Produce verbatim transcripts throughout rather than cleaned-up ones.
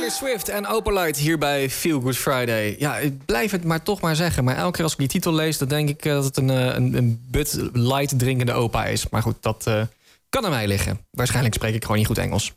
Taylor Swift en Opalite hier bij Feel Good Friday. Ja, ik blijf het maar toch maar zeggen. Maar elke keer als ik die titel lees, dan denk ik dat het een, een, een Bud Light drinkende opa is. Maar goed, dat uh, kan aan mij liggen. Waarschijnlijk spreek ik gewoon niet goed Engels.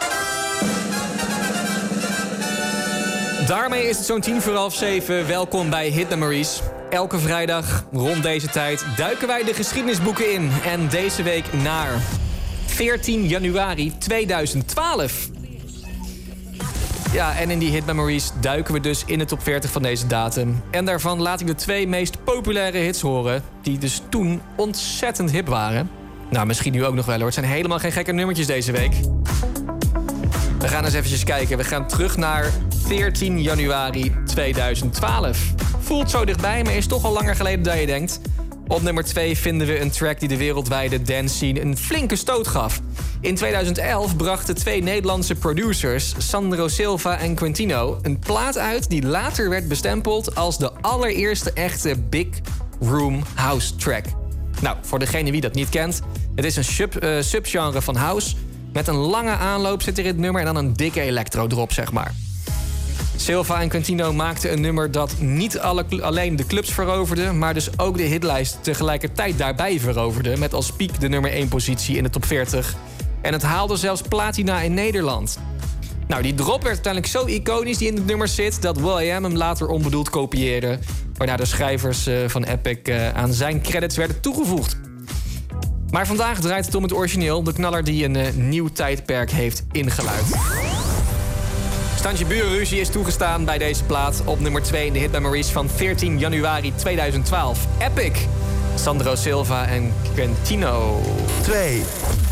Daarmee is het zo'n tien voor half zeven. Welkom bij Hit Memories. Elke vrijdag rond deze tijd duiken wij de geschiedenisboeken in. En deze week naar veertien januari tweeduizend twaalf. Ja, en in die Hit Memories duiken we dus in de top veertig van deze datum. En daarvan laat ik de twee meest populaire hits horen, die dus toen ontzettend hip waren. Nou, misschien nu ook nog wel hoor. Het zijn helemaal geen gekke nummertjes deze week. We gaan eens eventjes kijken. We gaan terug naar veertien januari tweeduizend twaalf. Voelt zo dichtbij, maar is toch al langer geleden dan je denkt. Op nummer twee vinden we een track die de wereldwijde dance scene een flinke stoot gaf. In tweeduizend elf brachten twee Nederlandse producers, Sandro Silva en Quintino, een plaat uit die later werd bestempeld als de allereerste echte Big Room House track. Nou, voor degene wie dat niet kent, het is een sub, uh, subgenre van house. Met een lange aanloop zit er in het nummer en dan een dikke electro-drop, zeg maar. Silva en Quintino maakten een nummer dat niet alle, alleen de clubs veroverde, maar dus ook de hitlijst tegelijkertijd daarbij veroverde, met als piek de nummer één positie in de top veertig. En het haalde zelfs platina in Nederland. Nou, die drop werd uiteindelijk zo iconisch die in het nummer zit, dat will.i.am hem later onbedoeld kopieerde, waarna de schrijvers uh, van Epic uh, aan zijn credits werden toegevoegd. Maar vandaag draait het om het origineel, de knaller die een uh, nieuw tijdperk heeft ingeluid. Standje burenruzie is toegestaan bij deze plaat. Op nummer twee in de Hit Memories van veertien januari tweeduizend twaalf. Epic, Sandro Silva en Quintino. twee.